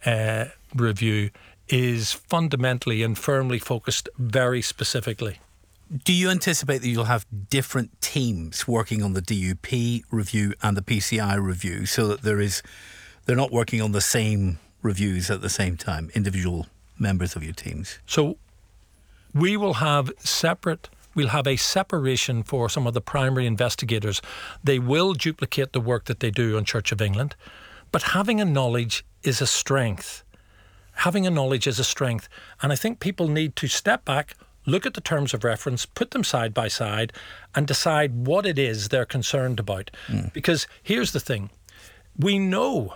review is fundamentally and firmly focused very specifically. Do you anticipate that you'll have different teams working on the DUP review and the PCI review, so that they're not working on the same reviews at the same time, individual members of your teams? So we will have we'll have a separation for some of the primary investigators. They will duplicate the work that they do on Church of England, but having a knowledge is a strength. Having a knowledge is a strength. And I think people need to step back, look at the terms of reference, put them side by side, and decide what it is they're concerned about. Because here's the thing. We know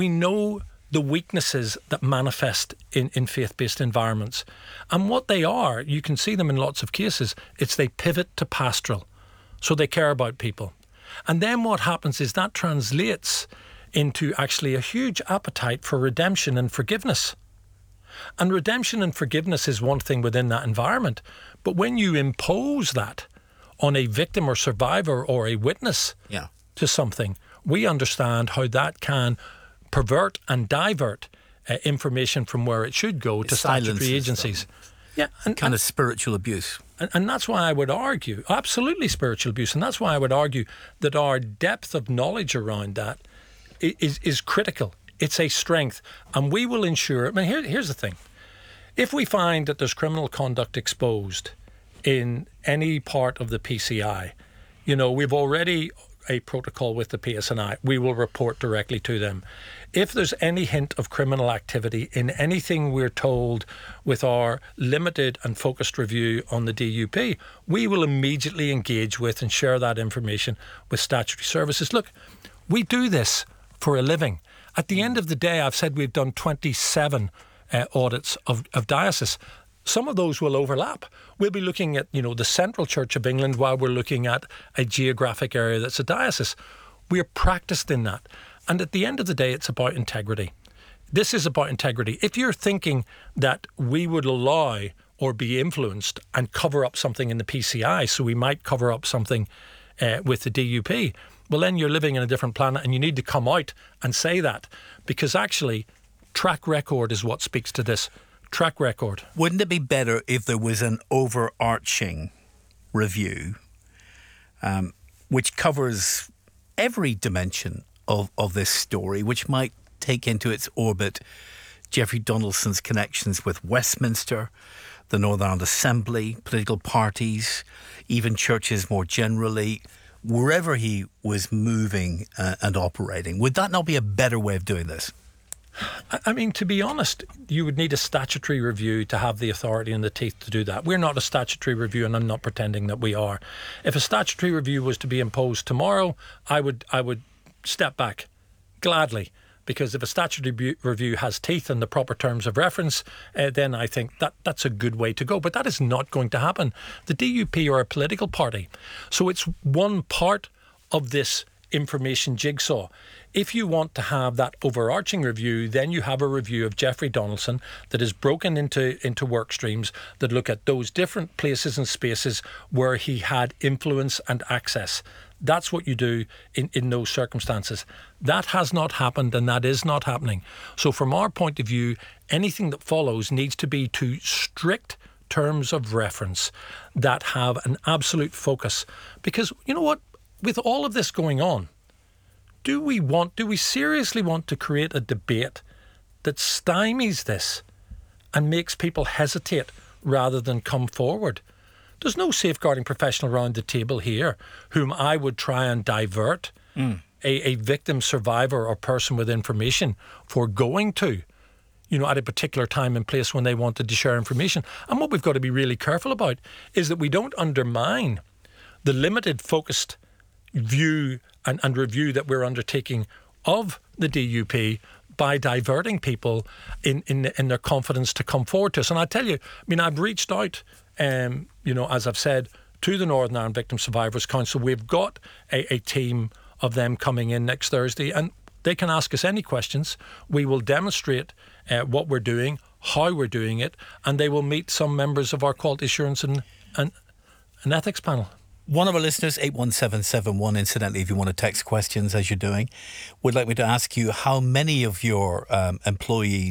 the weaknesses that manifest in faith-based environments. And what they are, you can see them in lots of cases, it's they pivot to pastoral. So they care about people. And then what happens is that translates into actually a huge appetite for redemption and forgiveness. And redemption and forgiveness is one thing within that environment. But when you impose that on a victim or survivor or a witness to something, we understand how that can pervert and divert information from where it should go to statutory agencies. And kind of spiritual abuse. And that's why I would argue, absolutely spiritual abuse, and that's why I would argue that our depth of knowledge around that is critical. It's a strength, and we will ensure. I mean, here's the thing: if we find that there's criminal conduct exposed in any part of the PCI, we've already a protocol with the PSNI. We will report directly to them. If there's any hint of criminal activity in anything we're told with our limited and focused review on the DUP, we will immediately engage with and share that information with statutory services. Look, we do this for a living. At the end of the day, I've said we've done 27 audits of diocese. Some of those will overlap. We'll be looking at, the Central Church of England while we're looking at a geographic area that's a diocese. We're practiced in that. And at the end of the day, it's about integrity. This is about integrity. If you're thinking that we would allow or be influenced and cover up something in the PCI, so we might cover up something with the DUP, well, then you're living in a different planet, and you need to come out and say that, because actually track record is what speaks to this. Track record. Wouldn't it be better if there was an overarching review which covers every dimension of this story, which might take into its orbit Jeffrey Donaldson's connections with Westminster, the Northern Ireland Assembly, political parties, even churches more generally, wherever he was moving and operating? Would that not be a better way of doing this? I mean, to be honest, you would need a statutory review to have the authority and the teeth to do that. We're not a statutory review, and I'm not pretending that we are. If a statutory review was to be imposed tomorrow, I would step back gladly, because if a statutory review has teeth and the proper terms of reference, then I think that's a good way to go. But that is not going to happen. The DUP are a political party, so it's one part of this information jigsaw. If you want to have that overarching review, then you have a review of Jeffrey Donaldson that is broken into work streams that look at those different places and spaces where he had influence and access. That's what you do in those circumstances. That has not happened, and that is not happening. So from our point of view, anything that follows needs to be to strict terms of reference that have an absolute focus. Because you know what? With all of this going on, do we seriously want to create a debate that stymies this and makes people hesitate rather than come forward? There's no safeguarding professional around the table here whom I would try and divert a victim, survivor or person with information for going to, at a particular time and place when they wanted to share information. And what we've got to be really careful about is that we don't undermine the limited focused view and review that we're undertaking of the DUP by diverting people in their confidence to come forward to us. And I tell you, I've reached out, as I've said, to the Northern Ireland Victim Survivors Council. We've got a team of them coming in next Thursday, and they can ask us any questions. We will demonstrate what we're doing, how we're doing it, and they will meet some members of our quality assurance and ethics panel. One of our listeners, 81771, incidentally, if you want to text questions as you're doing, would like me to ask you how many of your employees